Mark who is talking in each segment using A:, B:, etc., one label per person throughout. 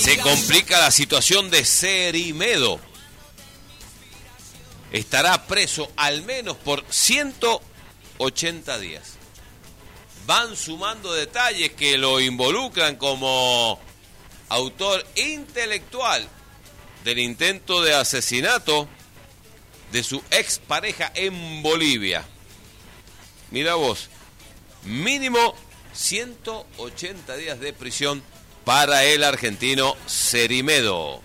A: Se complica la situación de Cerimedo. Estará preso al menos por 180 días. Van sumando detalles que lo involucran como autor intelectual del intento de asesinato de su expareja en Bolivia. Mira vos, mínimo 180 días de prisión para el argentino Cerimedo.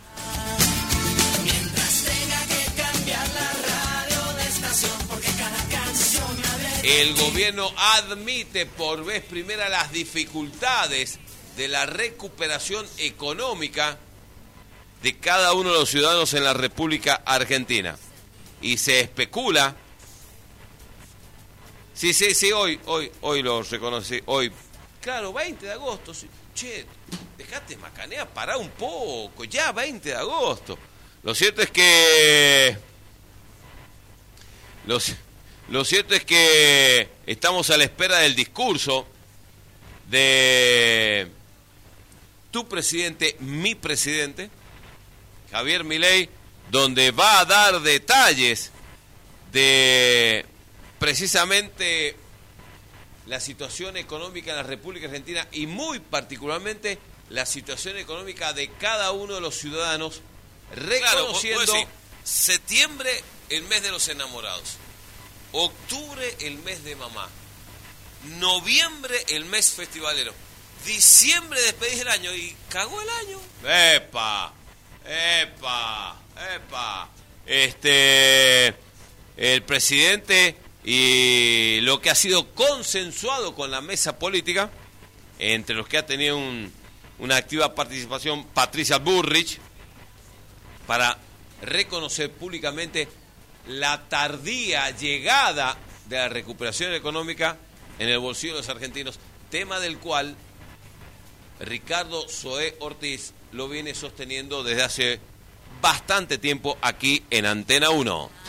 A: El gobierno admite por vez primera las dificultades de la recuperación económica de cada uno de los ciudadanos en la República Argentina. Y se especula. Sí, hoy lo reconocí, hoy. Claro, 20 de agosto. Che, dejate macanear, pará un poco, ya 20 de agosto. Lo cierto es que estamos a la espera del discurso de tu presidente, mi presidente, Javier Milei, donde va a dar detalles de precisamente la situación económica en la República Argentina y muy particularmente la situación económica de cada uno de los ciudadanos, reconociendo... Claro, septiembre, el mes de los enamorados. Octubre, el mes de mamá. Noviembre, el mes festivalero. Diciembre, despedís el año y cagó el año. ¡Epa! El presidente y lo que ha sido consensuado con la mesa política, entre los que ha tenido una activa participación Patricia Bullrich, para reconocer públicamente la tardía llegada de la recuperación económica en el bolsillo de los argentinos, tema del cual Ricardo Zoé Ortiz lo viene sosteniendo desde hace bastante tiempo aquí en Antena 1.